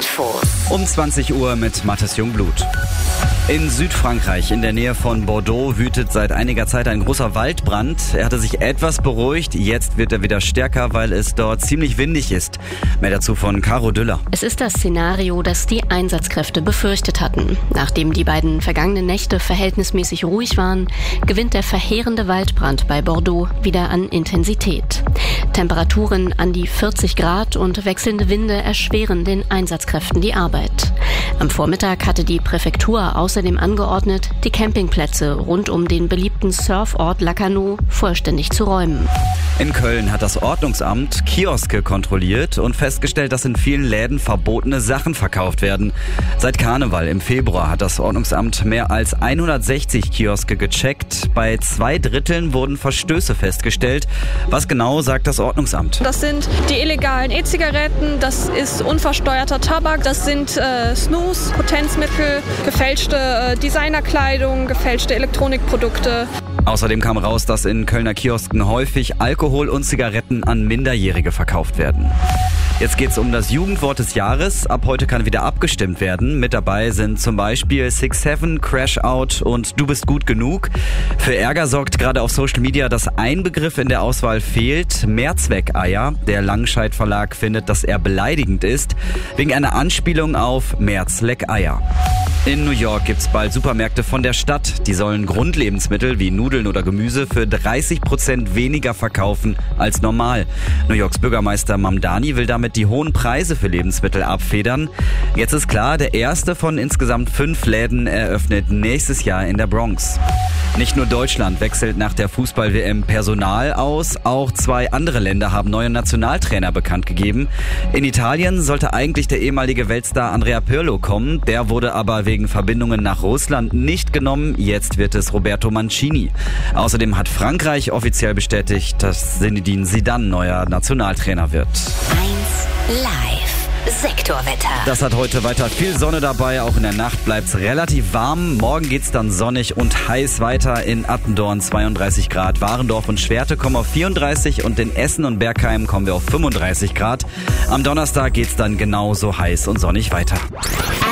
Infos. Um 20 Uhr mit Mathis Jungblut. In Südfrankreich, in der Nähe von Bordeaux, wütet seit einiger Zeit ein großer Waldbrand. Er hatte sich etwas beruhigt, jetzt wird er wieder stärker, weil es dort ziemlich windig ist. Mehr dazu von Caro Düller. Es ist das Szenario, das die Einsatzkräfte befürchtet hatten. Nachdem die beiden vergangenen Nächte verhältnismäßig ruhig waren, gewinnt der verheerende Waldbrand bei Bordeaux wieder an Intensität. Temperaturen an die 40 Grad und wechselnde Winde erschweren den Einsatzkräften die Arbeit. Am Vormittag hatte die Präfektur außerdem angeordnet, die Campingplätze rund um den beliebten Surfort Lacanau vollständig zu räumen. In Köln hat das Ordnungsamt Kioske kontrolliert und festgestellt, dass in vielen Läden verbotene Sachen verkauft werden. Seit Karneval im Februar hat das Ordnungsamt mehr als 160 Kioske gecheckt. Bei 2/3 wurden Verstöße festgestellt. Was genau, sagt das Ordnungsamt? Das sind die illegalen E-Zigaretten, das ist unversteuerter Tabak, das sind Snus, Potenzmittel, gefälschte Designerkleidung, gefälschte Elektronikprodukte. Außerdem kam raus, dass in Kölner Kiosken häufig Alkohol und Zigaretten an Minderjährige verkauft werden. Jetzt geht's um das Jugendwort des Jahres. Ab heute kann wieder abgestimmt werden. Mit dabei sind zum Beispiel 6'7", Crash Out und Du bist gut genug. Für Ärger sorgt gerade auf Social Media, dass ein Begriff in der Auswahl fehlt. Mehrzweckeier. Der Langenscheidt Verlag findet, dass er beleidigend ist, wegen einer Anspielung auf Mehrzweckeier. In New York gibt's bald Supermärkte von der Stadt. Die sollen Grundlebensmittel wie Nudeln oder Gemüse für 30% weniger verkaufen als normal. New Yorks Bürgermeister Mamdani will damit die hohen Preise für Lebensmittel abfedern. Jetzt ist klar, der erste von insgesamt 5 Läden eröffnet nächstes Jahr in der Bronx. Nicht nur Deutschland wechselt nach der Fußball-WM Personal aus, auch 2 andere Länder haben neue Nationaltrainer bekannt gegeben. In Italien sollte eigentlich der ehemalige Weltstar Andrea Pirlo kommen, der wurde aber wegen Verbindungen nach Russland nicht genommen. Jetzt wird es Roberto Mancini. Außerdem hat Frankreich offiziell bestätigt, dass Zinedine Zidane neuer Nationaltrainer wird. 1 Live. Sektorwetter. Das hat heute weiter viel Sonne dabei. Auch in der Nacht bleibt's relativ warm. Morgen geht's dann sonnig und heiß weiter. In Attendorn 32 Grad. Warendorf und Schwerte kommen auf 34 und in Essen und Bergheim kommen wir auf 35 Grad. Am Donnerstag geht's dann genauso heiß und sonnig weiter.